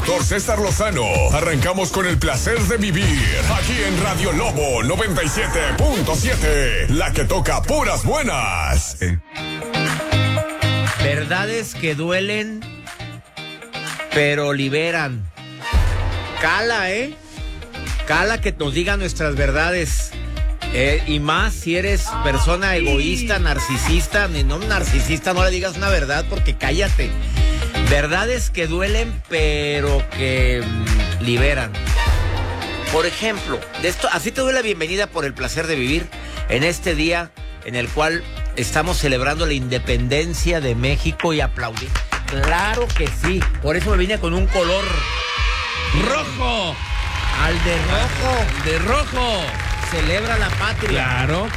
Dr. César Lozano. Arrancamos con el placer de vivir. Aquí en Radio Lobo 97.7. La que toca puras buenas. Verdades que duelen, pero liberan. Cala, Cala que nos digan nuestras verdades. Y más si eres persona egoísta, narcisista. No le digas una verdad porque cállate. Verdades que duelen, pero que liberan. Por ejemplo, de esto, así te doy la bienvenida por el placer de vivir en este día en el cual estamos celebrando la independencia de México y aplaudir. Claro que sí. Por eso me vine con un color rojo. Al de rojo. De rojo. Celebra la patria. Claro.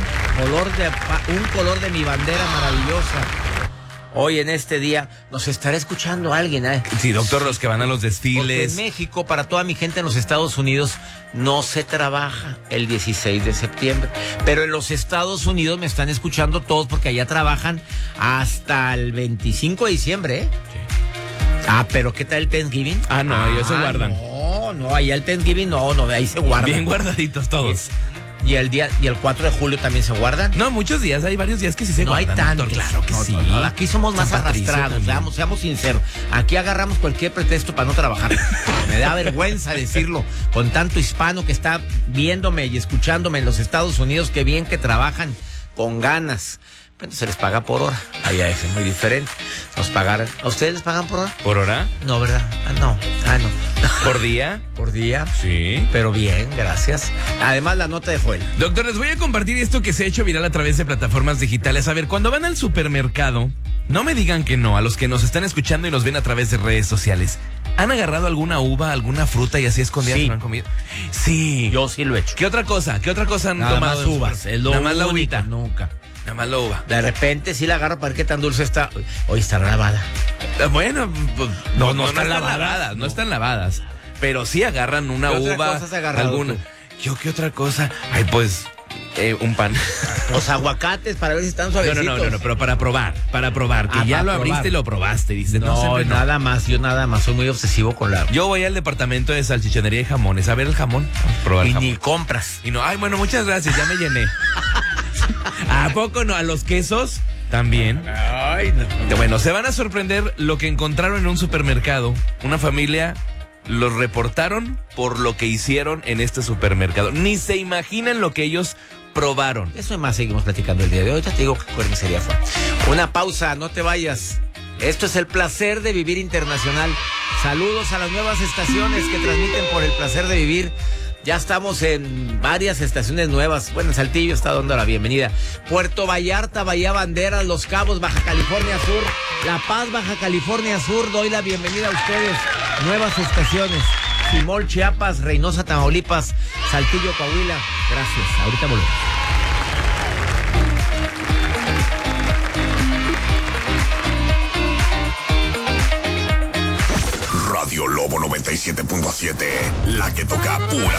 Un color de mi bandera maravillosa. Hoy en este día nos estará escuchando alguien, Sí, doctor, los que van a los desfiles. Porque en México, para toda mi gente en los Estados Unidos, no se trabaja el 16 de septiembre. Pero en los Estados Unidos me están escuchando todos porque allá trabajan hasta el 25 de diciembre, Sí. Pero ¿qué tal el Thanksgiving? No, ellos se guardan. No, allá el Thanksgiving no, ahí se guardan. Bien guardaditos todos. ¿Y el 4 de julio también se guardan? No, muchos días, hay varios días que sí se guardan. No hay tantos. Claro que sí. No, aquí somos más arrastrados, seamos sinceros. Aquí agarramos cualquier pretexto para no trabajar. Me da vergüenza decirlo, con tanto hispano que está viéndome y escuchándome en los Estados Unidos, que bien que trabajan con ganas. Pero se les paga por hora. Allá es muy diferente. ¿A ustedes les pagan por hora? ¿Por hora? No, ¿verdad? No. ¿Por día? Por día. Sí. Pero bien, gracias. Además, la nota de Joel. Doctor, les voy a compartir esto que se ha hecho viral a través de plataformas digitales. A ver, cuando van al supermercado, no me digan que no, a los que nos están escuchando y nos ven a través de redes sociales. ¿Han agarrado alguna uva, alguna fruta y así escondidas Sí. y no han comido? Sí. Yo sí lo he hecho. ¿Qué otra cosa han Nada tomado? más uvas. Nada más la uvita. Nunca. Nada más la uva. De repente sí la agarro para ver qué tan dulce está. Hoy estará lavada. Bueno, pues, no están lavadas. lavadas. No están lavadas. Pero sí agarran una ¿Qué uva. otra cosa has agarrado alguna. tú? ¿Qué otra cosa? Ay, pues, un pan. Los aguacates para ver si están suavecitos. No, pero para probar. Que ya lo abriste y lo probaste. Dices, No, nada más. Yo nada más. Soy muy obsesivo con la... Yo voy al departamento de salchichonería y jamones a ver el jamón. Vamos a probar el jamón. ni compras. Y no, bueno, muchas gracias, ya me llené. ¿A poco no? ¿A los quesos? También. Ay, no. Bueno, se van a sorprender lo que encontraron en un supermercado. Una familia los reportaron por lo que hicieron en este supermercado. Ni se imaginan lo que ellos probaron. Eso y más seguimos platicando el día de hoy. Ya te digo que carnicería fue. Una pausa, no te vayas. Esto es el placer de vivir internacional. Saludos a las nuevas estaciones que transmiten por el placer de vivir. Ya estamos en varias estaciones nuevas. Bueno, Saltillo está dando la bienvenida. Puerto Vallarta, Bahía Banderas, Los Cabos, Baja California Sur, La Paz, Baja California Sur. Doy la bienvenida a ustedes. Nuevas estaciones. Simol, Chiapas, Reynosa, Tamaulipas, Saltillo, Coahuila. Gracias. Ahorita volvemos. Radio Lobo 97.7. La que toca puras